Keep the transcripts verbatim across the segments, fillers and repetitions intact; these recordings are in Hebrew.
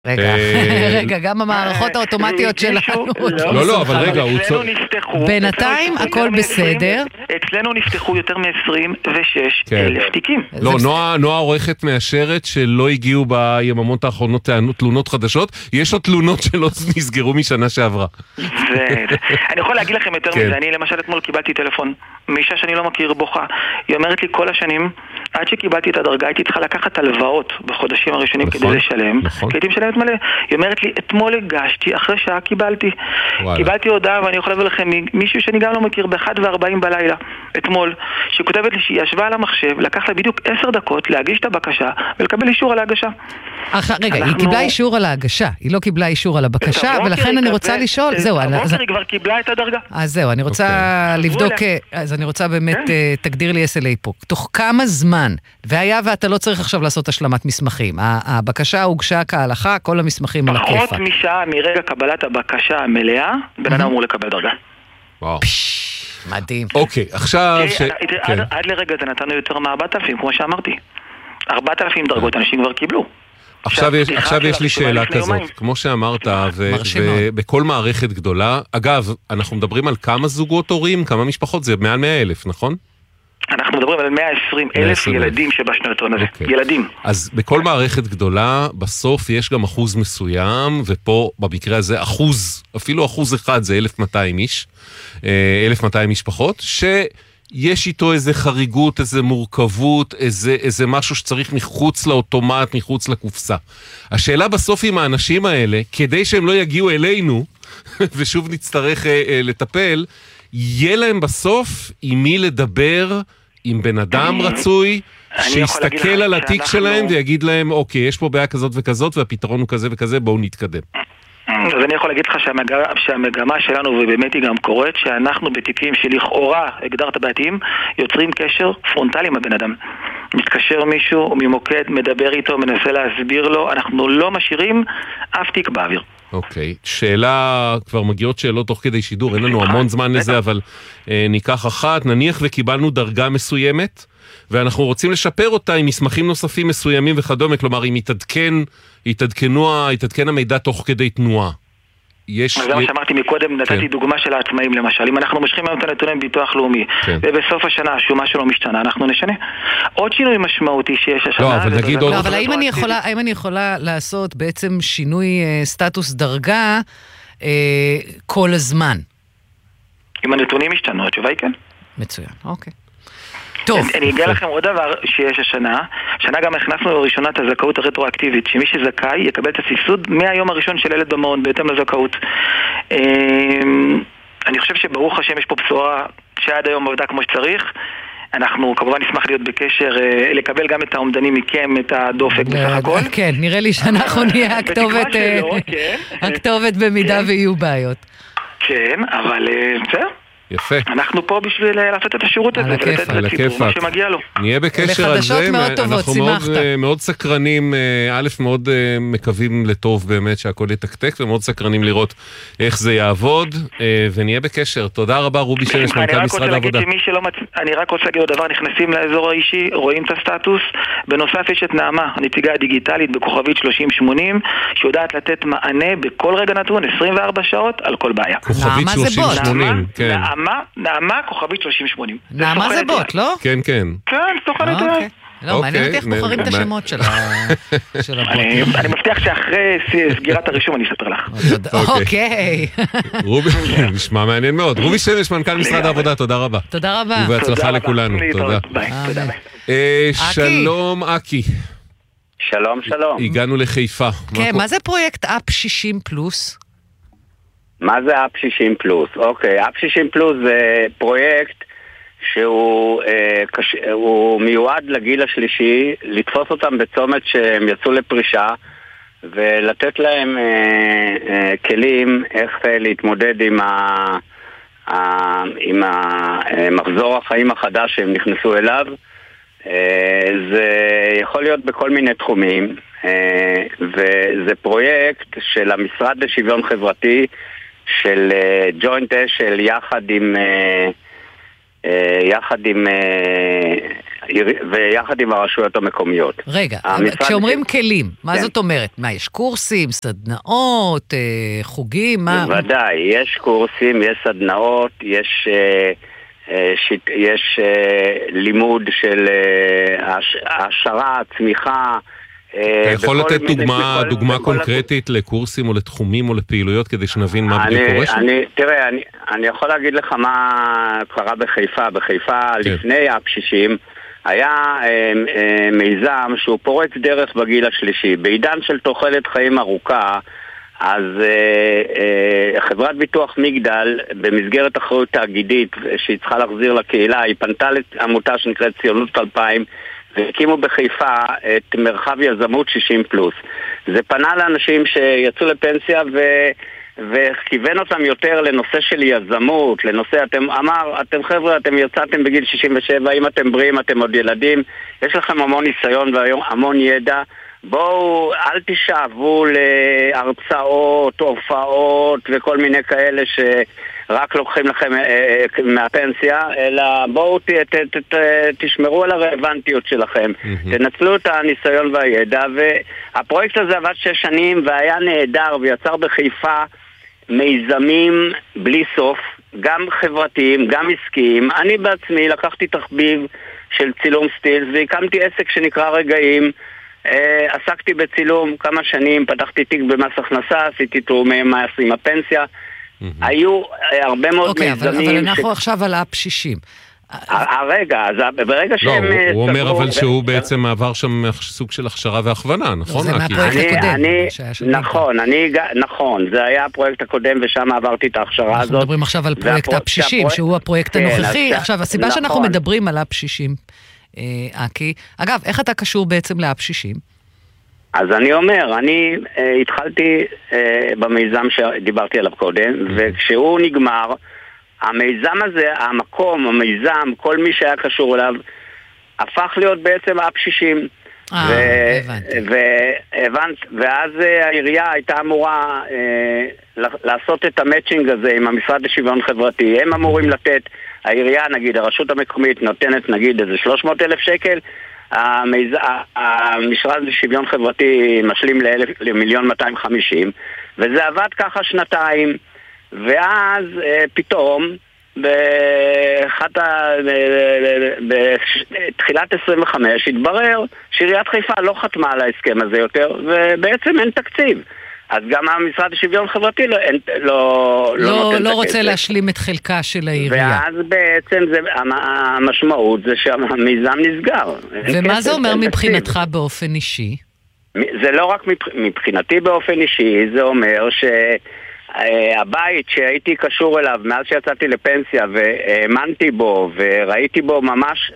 רגע, רגע, גם המערכות האוטומטיות שלנו. לא, לא, אבל רגע, בינתיים הכל בסדר. אצלנו נפתחו יותר מ-עשרים ושש אלף תיקים. לא, נועה עורכת מאשרת שלא הגיעו ביממות האחרונות תלונות חדשות, יש עוד תלונות שלא נסגרו משנה שעברה. אני יכול להגיד לכם יותר מזה, אני למשל אתמול קיבלתי טלפון מאישה שאני לא מכיר בוכה, היא אומרת לי כל השנים, עד שקיבלתי את הדרגה הייתי צריכה לקחת הלוואות בחודשים הראשונים כדי לשלם, כי הייתי משלמת מלא. היא אומרת לי, אתמול הגשתי, אחרי שעה קיבלתי. קיבלתי הודעה, ואני יכול להביא לכם מישהו שאני גם לא מכיר, ב-אחת וארבעים בלילה, אתמול, שכותבת לי שהיא ישבה על המחשב, לקח לה בדיוק עשר דקות להגיש את הבקשה, ולקבל אישור על ההגשה. רגע, היא קיבלה אישור על ההגשה, היא לא קיבלה אישור על הבקשה, ולכן אני רוצה לשאול, זהו. הבוקר היא כבר קיבלה את הדרגה. אז זהו, אני רוצה לבדוק, אז אני רוצה באמת, תגדיר לי אס אל איי פה. תוך כמה זמן, והיה ואתה לא צריך עכשיו לעשות השלמת מסמכים, הבקשה הוגשה כהלכה, כל המסמכים על הכיפה. פחות משעה מרגע קבלת הבקשה המלאה, בן אדם אמור לקבל דרגה. וואו. מדהים. אוקיי, עכשיו... עד לרגע זה נתנו יותר מ-ארבעת אלפים, כמו שאמרתי. ארבעת אלפים דרגות אנשים כבר קיבלו. עכשיו יש, עכשיו יש לי שאלה כזאת, כמו שאמרת, ובכל מערכת גדולה, אגב, אנחנו מדברים על כמה זוגות הורים, כמה משפחות, זה מעל מאה אלף, נכון? אנחנו מדברים על מאה ועשרים אלף ילדים שבשנתון הזה, ילדים. אז בכל מערכת גדולה, בסוף יש גם אחוז מסוים, ופה במקרה הזה אחוז, אפילו אחוז אחד זה אלף ומאתיים איש, אלף ומאתיים משפחות, שיש איתו איזה חריגות, איזה מורכבות, איזה, איזה משהו שצריך מחוץ לאוטומט, מחוץ לקופסה. השאלה בסוף עם האנשים האלה, כדי שהם לא יגיעו אלינו, ושוב נצטרך אה, לטפל, יהיה להם בסוף עם מי לדבר, עם בן אדם רצוי, שיסתכל על התיק שלהם ויגיד להם, אוקיי, יש פה בעיה כזאת וכזאת, והפתרון הוא כזה וכזה, בואו נתקדם. אז אני יכול להגיד לך שהמגמה שלנו, ובאמת היא גם קורית, שאנחנו בתיקים שלכאורה, הגדרת בעתיים, יוצרים קשר פרונטלי עם הבן אדם. מתקשר מישהו, ממוקד, מדבר איתו, מנסה להסביר לו, אנחנו לא משאירים אף תיק באוויר. אוקיי, שאלה, כבר מגיעות שאלות תוך כדי שידור, אין לנו המון זמן לזה, אבל אה, ניקח אחת, נניח וקיבלנו דרגה מסוימת, ואנחנו רוצים לשפר אותה עם מסמכים נוספים מסוימים וכדומה, כלומר, אם יתעדכן, יתעדכנו, יתעדכן המידע תוך כדי תנועה. יש... אז מה שאמרתי מקודם, נתתי דוגמה של העצמאים למשל, אם אנחנו מושכים היום את הנתונים ביטוח לאומי, ובסוף השנה השומה שלו משתנה, אנחנו נשנה. עוד שינוי משמעותי שיש השנה... לא, אבל נגיד עוד... לא, אבל האם אני יכולה, האם אני יכולה לעשות בעצם שינוי סטטוס דרגה כל הזמן? אם הנתונים משתנו, התשובה היא כן. מצוין, אוקיי. טוב. אני אגע לכם עוד דבר שיש השנה. השנה גם הכנסנו לראשונה את הזכאות הרטרואקטיבית, שמי שזכאי יקבל את הסבסוד מהיום הראשון של ילד במעון, בהתאם לזכאות. אני חושב שברוך השם יש פה בשורה שעד היום עבדה כמו שצריך. אנחנו כמובן נשמח להיות בקשר, לקבל גם את העומדנים מכם, את הדופק בסך הכל. כן, נראה לי שאנחנו נהיה הכתובת במידה ויהיו בעיות. כן, אבל בסדר. יפה. אנחנו פה בשביל לעשות את השירות הזה, ולתת לציבור מה שמגיע לו. נהיה בקשר על זה, אנחנו מאוד, מאוד סקרנים, א', מאוד מקווים לטוב באמת שהכל יתקתק, ומאוד סקרנים לראות איך זה יעבוד, ונהיה בקשר. תודה רבה, רובי שמש, מנכ"ל משרד העבודה. אני רק רוצה להגיד עוד דבר, נכנסים לאזור האישי, רואים את הסטטוס, בנוסף יש את נעמה, הנציגה הדיגיטלית בכוכבית שלושים שמונים, שיודעת לתת מענה בכל רגע נתון, עשרים וארבע שעות, על כל בעיה. כוכבית שלושים שמונים, כן. נעמה, כוכבית שלושים שמונים. נעמה זה בוט, לא? כן, כן. כן, סוכנת איי. לא, מעניין אותי איך בוחרים את השמות של הבוט. אני מבטיח שאחרי סגירת הרישום אני אספר לך. אוקיי. רובי, נשמע מעניין מאוד. רובי שמש, מנכ"ל משרד העבודה, תודה רבה. תודה רבה. ובהצלחה לכולנו. תודה. שלום, אקי. שלום, שלום. הגענו לחיפה. כן, מה זה פרויקט אפ שישים פלוס? מה זה אפ שישים פלוס? אוקיי, אפ שישים פלוס זה פרויקט שהוא אה, קש... הוא מיועד לגיל השלישי, לתפוס אותם בצומת שהם יצאו לפרישה ולתת להם אה, אה, כלים איך אה, להתמודד עם, ה... ה... עם המחזור החיים החדש שהם נכנסו אליו. אה, זה יכול להיות בכל מיני תחומים, אה, וזה פרויקט של המשרד לשוויון חברתי, של ג'וינט אשל יחד עם יחד עם ויחד עם הרשויות המקומיות. רגע, כשאומרים כלים, מה זאת אומרת? מה, יש קורסים, סדנאות, חוגים? בוודאי, יש קורסים, יש סדנאות, יש יש לימוד של העשרה, צמיחה. אתה יכול לתת דוגמה, דוגמה קונקרטית לקורסים או לתחומים או לפעילויות כדי שנבין מה בדיוק קורה שם? תראה, אני יכול להגיד לך מה קרה בחיפה. בחיפה לפני הפשישים היה מיזם שהוא פורץ דרך בגיל השלישי. בעידן של תוחלת חיים ארוכה, אז חברת ביטוח מגדל, במסגרת אחריות תאגידית שהיא צריכה להחזיר לקהילה, היא פנתה לעמותה שנקראת ציונות אלפיים, והקימו בחיפה את מרחב יזמות שישים פלוס. זה פנה לאנשים שיצאו לפנסיה ו... וכיוון אותם יותר לנושא של יזמות, לנושא, אתם אמר, אתם חבר'ה, אתם יצאתם בגיל שישים ושבע, אם אתם בריאים, אתם עוד ילדים, יש לכם המון ניסיון והמון ידע, בואו, אל תשאבו להרצאות, הופעות וכל מיני כאלה שרק לוקחים לכם אה, מהפנסיה, אלא בואו ת, ת, ת, ת, תשמרו על הרלוונטיות שלכם, mm-hmm. תנצלו את הניסיון והידע, והפרויקט הזה עבד שש שנים והיה נהדר ויצר בחיפה מיזמים בלי סוף, גם חברתיים, גם עסקיים. אני בעצמי לקחתי תחביב של צילום סטילס והקמתי עסק שנקרא רגעים, Uh, עסקתי בצילום כמה שנים, פתחתי תיק במס הכנסה, עשיתי תרומי מס עם הפנסיה, mm-hmm. היו uh, הרבה מאוד okay, מיזמים. אבל, אבל אנחנו ש... עכשיו על אפ שישים. הרגע, אז ברגע לא, שהם... הוא, הוא אומר אבל ו... שהוא בעצם מעבר שם סוג של הכשרה והכוונה, נכון? זה מהפרויקט הקודם. אני, נכון, אני, נכון, זה היה הפרויקט הקודם ושם עברתי את ההכשרה אנחנו הזאת. אנחנו מדברים עכשיו על פרויקט אפ שישים, שהוא הפרויקט כן, הנוכחי. עכשיו, הסיבה נכון. שאנחנו מדברים על אפ שישים, אקי. אגב, איך אתה קשור בעצם לאפ שישים? אז אני אומר, אני אה, התחלתי אה, במיזם שדיברתי עליו קודם, mm-hmm. וכשהוא נגמר, המיזם הזה, המקום, המיזם, כל מי שהיה קשור אליו, הפך להיות בעצם אפ שישים. אה, הבנתי. והבנת, ואז העירייה הייתה אמורה אה, לעשות את המאצ'ינג הזה עם המשרד לשוויון חברתי. הם אמורים לתת, העירייה נגיד, הרשות המקומית נותנת נגיד איזה שלוש מאות אלף שקל, המיז... המשרד לשוויון חברתי משלים למיליון מאתיים וחמישים, וזה עבד ככה שנתיים, ואז פתאום באחת ה... בתחילת עשרים וחמש התברר שעיריית חיפה לא חתמה על ההסכם הזה יותר, ובעצם אין תקציב. אז גם המשרד לשוויון חברתי לא, לא, לא, לא, לא רוצה להשלים את חלקה של העירייה. ואז בעצם זה, המשמעות זה שהמיזם נסגר. ומה זה אומר מבחינתך באופן אישי? זה לא רק מבחינתי באופן אישי, זה אומר שהבית שהייתי קשור אליו מאז שיצאתי לפנסיה והאמנתי בו וראיתי בו ממש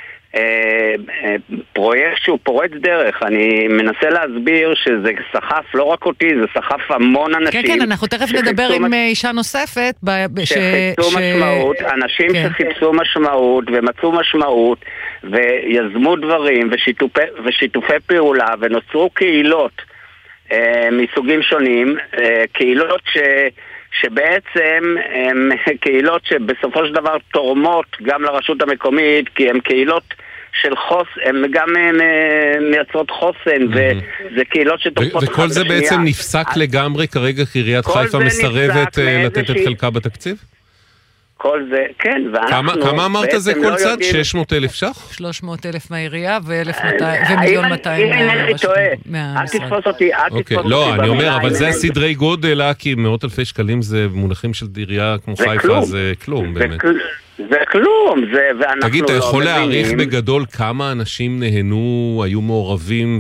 פרויקט שהוא פורץ דרך. אני מנסה להסביר שזה סחף לא רק אותי, זה סחף המון אנשים. כן, כן, אנחנו תכף נדבר עם אישה נוספת שחיפשו משמעות, אנשים שחיפשו משמעות ומצאו משמעות ויזמו דברים ושיתופי פעולה ונוצרו קהילות מסוגים שונים, קהילות ש... שבעצם הן קהילות שבסופו של דבר תורמות גם לרשות המקומית, כי הן קהילות של חוס, הן גם מייצרות חוסן, וזה קהילות שתורמות. וכל זה בעצם נפסק לגמרי כרגע, כי עיריית חיפה מסרבת לתת את חלקה בתקציב? כל זה, כן, ואנחנו... כמה אמרת זה כל צד? שש מאות אלף שח? שלוש מאות אלף מהעירייה ומיליון מאתיים מהמשרד. אל תתפוס אותי, אל תתפוס אותי. לא, אני אומר, אבל זה סדרי גודל, כי מאות אלפי שקלים זה מונחים של עירייה כמו חיפה, זה כלום, באמת. זה כלום, זה... תגיד, אתה יכול להעריך בגדול כמה אנשים נהנו, היו מעורבים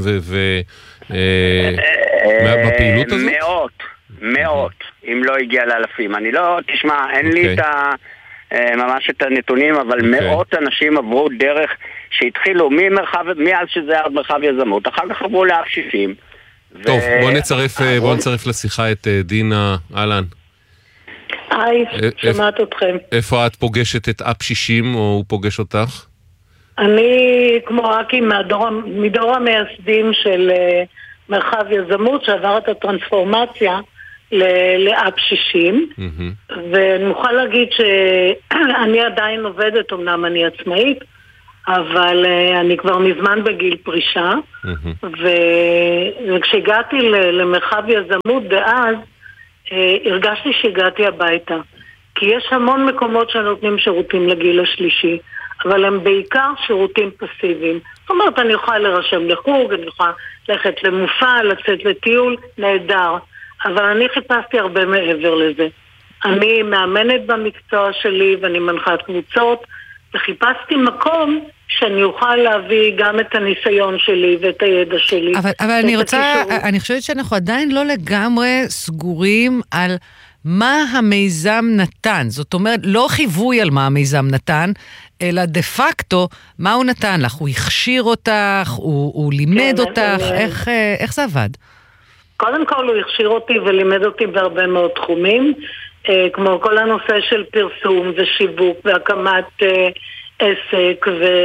בפעילות הזאת? מאות. מאות, אם לא הגיע לאלפים. אני לא, תשמע, אין okay. לי את ה, ממש את הנתונים, אבל okay. מאות אנשים עברו דרך שהתחילו ממרחב, מאז שזה היה מרחב יזמות, אחר כך עברו לאפ שישים. טוב, ו... בוא נצרף, בוא נצרף לשיחה את דינה אלן. היי, שמעת אתכם. איפה את פוגשת את אפ שישים, או הוא פוגש אותך? אני, כמו אקי, מדור, מדור המייסדים של... מרחב יזמות שעבר את הטרנספורמציה לאפ שישים, mm-hmm. ואני מוכרחה להגיד שאני עדיין עובדת, אמנם אני עצמאית, אבל uh, אני כבר מזמן בגיל פרישה, mm-hmm. ו- וכשהגעתי ל- למרחב יזמות דאז, uh, הרגשתי שהגעתי הביתה. כי יש המון מקומות שנותנים שירותים לגיל השלישי, אבל הם בעיקר שירותים פסיביים. זאת אומרת, אני יכולה לרשם לחוג, אני יכולה ללכת למופע, לצאת לטיול, נהדר. אבל אני חיפשתי הרבה מעבר לזה. אני מאמנת במקצוע שלי ואני מנחת קבוצות, וחיפשתי מקום שאני אוכל להביא גם את הניסיון שלי ואת הידע שלי. אבל, אבל אני רוצה, אני חושבת שאנחנו עדיין לא לגמרי סגורים על מה המיזם נתן. זאת אומרת, לא חיווי על מה המיזם נתן, אלא דה פקטו, מה הוא נתן לך? הוא הכשיר אותך, הוא, הוא לימד כן, אותך, איך, איך זה עבד? קודם כל הוא הכשיר אותי ולימד אותי בהרבה מאוד תחומים, כמו כל הנושא של פרסום ושיווק והקמת עסק,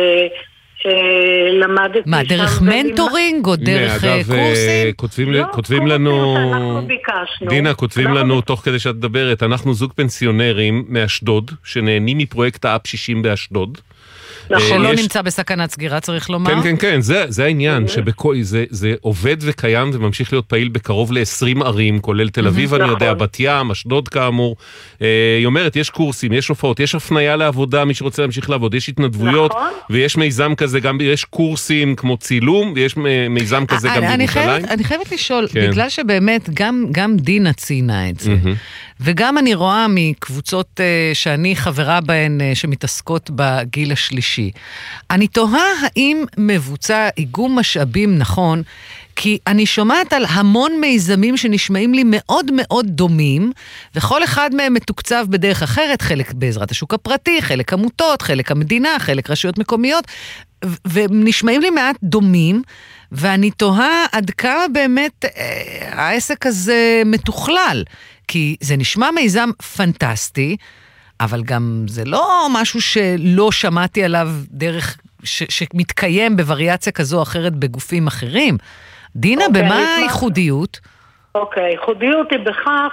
ולמדתי... מה, דרך מנטורינג או דרך קורסים? כותבים לנו... דינה, כותבים לנו, תוך כדי שאת מדברת, אנחנו זוג פנסיונרים מאשדוד, שנהנים מפרויקט האפ שישים באשדוד. שלא נמצא בסכנת סגירה, צריך לומר. כן, כן, כן, זה, זה העניין, שבכל, זה, זה עובד וקיים וממשיך להיות פעיל בקרוב ל-עשרים ערים, כולל תל אביב, אני יודע, בת ים, אשדוד כאמור. היא אומרת, יש קורסים, יש הופעות, יש הפניה לעבודה, מי שרוצה להמשיך לעבוד, יש התנדבויות, ויש מיזם כזה, גם יש קורסים כמו צילום, ויש מיזם כזה גם בירושלים. אני חייבת לשאול, בגלל שבאמת גם דינה ציינה את זה, וגם אני רואה מקבוצות שאני חברה בהן שמתעסקות בגיל השלישי. אני תוהה האם מבוצע איגום משאבים נכון, כי אני שומעת על המון מיזמים שנשמעים לי מאוד מאוד דומים, וכל אחד מהם מתוקצב בדרך אחרת, חלק בעזרת השוק הפרטי, חלק עמותות, חלק המדינה, חלק רשויות מקומיות, ונשמעים לי מעט דומים, ואני תוהה עד כמה באמת אה, העסק הזה מתוכלל, כי זה נשמע מיזם פנטסטי, אבל גם זה לא משהו שלא שמעתי עליו דרך, ש, שמתקיים בווריאציה כזו או אחרת בגופים אחרים. דינה, okay, במה הייחודיות? אוקיי, okay, הייחודיות היא בכך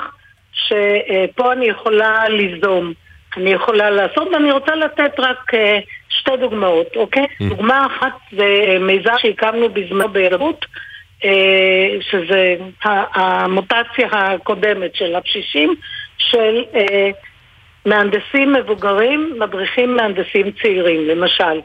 שפה אני יכולה ליזום, אני יכולה לעשות, ואני רוצה לתת רק שתי דוגמאות, אוקיי? Okay? Mm. דוגמה אחת זה מיזם שהקמנו בזמן בערבות, שזה המוטציה הקודמת של הפשישים, של מהנדסים מבוגרים, מדריכים מהנדסים צעירים, למשל.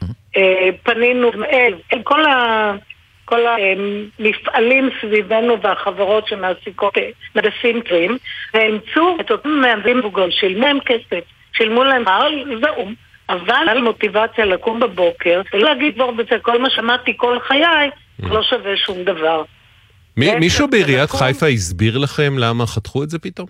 פנינו אל, אל כל, ה, כל המפעלים סביבנו והחברות שמעסיקות מהנדסים צעירים, והמצאו את אותם מהנדסים מבוגרים, שילמו להם כסף, שילמו להם פעל, זהו. אבל מוטיבציה לקום בבוקר, ולא להגיד כבר בזה, כל מה שמעתי כל חיי, לא שווה שום דבר. מישהו בעיריית חיפה הסביר לכם למה חתכו את זה פתאום?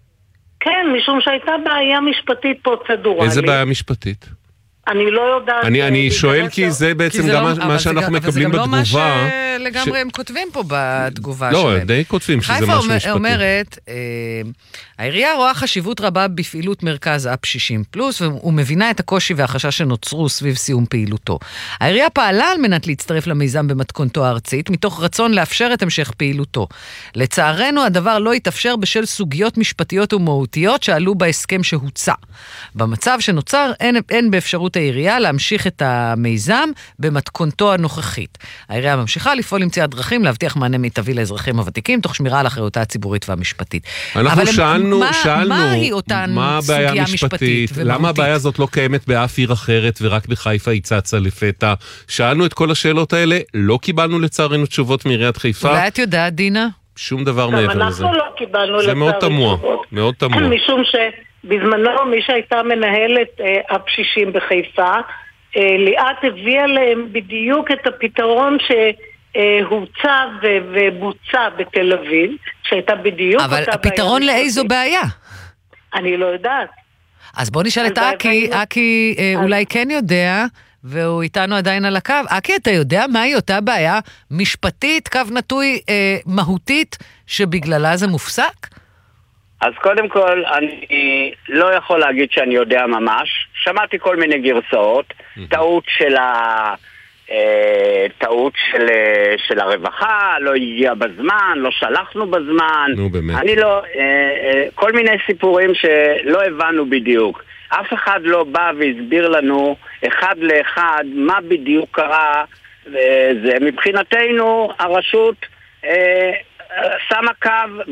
כן, משום שהייתה בעיה משפטית פרוצדורלית. איזה בעיה משפטית? אני לא יודעת... אני, אני שואל כי זה בעצם גם לא, מה שאנחנו זה, מקבלים בתגובה. אבל זה גם לא מה שלגמרי ש... הם כותבים פה בתגובה לא, שלהם. לא, די כותבים שזה משהו משפטי. חיפה אומרת, אה, העירייה רואה חשיבות רבה בפעילות מרכז אפ שישים פלוס, ומבינה את הקושי והחשש שנוצרו סביב סיום פעילותו. העירייה פעלה על מנת להצטרף למיזם במתכונתו הארצית, מתוך רצון לאפשר את המשך פעילותו. לצערנו, הדבר לא התאפשר בשל סוגיות משפטיות ומהותיות שעלו בהסכם שהוצע. במצב שנוצר, אין, אין באפשרות העירייה להמשיך את המיזם במתכונתו הנוכחית. העירייה ממשיכה לפעול למציאת דרכים להבטיח מענה מיטבי לאזרחים הוותיקים, תוך שמירה על האחריותה הציבורית והמשפטית. אנחנו שאלנו, מה, שאלנו, מה היא אותן מה סוגיה משפטית ומהותית? למה הבעיה הזאת לא קיימת באף עיר אחרת ורק בחיפה היא צצה לפתע? שאלנו את כל השאלות האלה, לא קיבלנו לצערנו תשובות מעיריית חיפה. אולי את יודעת, דינה? שום דבר מעבר לזה. אנחנו לא קיבלנו זה מאוד תמוה, מאוד תמוה. משום שבזמנו מי שהייתה מנהלת אפ שישים בחיפה, ליאת הביאה להם בדיוק את הפתרון שהוצע ובוצע בתל אביב, שהייתה בדיוק אותה בעיה. אבל הפתרון לאיזו בעיה? אני לא יודעת. אז בוא נשאל את אקי, אקי אולי כן יודע, והוא איתנו עדיין על הקו. אקי, אתה יודע מהי אותה בעיה משפטית, קו נטוי, מהותית, שבגללה זה מופסק? אז קודם כל, אני לא יכול להגיד שאני יודע ממש. שמעתי כל מיני גרסאות, טעות של, ה... אה, טעות של, של הרווחה, לא הגיע בזמן, לא שלחנו בזמן. נו באמת. אני לא, אה, אה, כל מיני סיפורים שלא הבנו בדיוק. אף אחד לא בא והסביר לנו אחד לאחד מה בדיוק קרה. וזה מבחינתנו הרשות אה, שמה קו